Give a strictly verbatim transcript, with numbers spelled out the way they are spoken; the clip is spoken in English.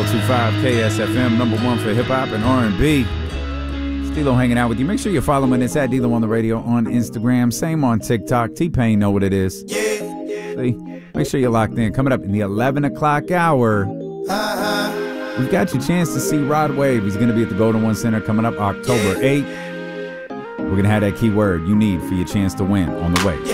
two five K S F M, number one for hip-hop and R and B. D-Lo hanging out with you. Make sure you're following us at D-Lo on the radio on Instagram. Same on TikTok. T-Pain know what it is. See? Make sure you're locked in. Coming up in the eleven o'clock hour, we've got your chance to see Rod Wave. He's going to be at the Golden One Center coming up October eighth. We're going to have that keyword you need for your chance to win on the way.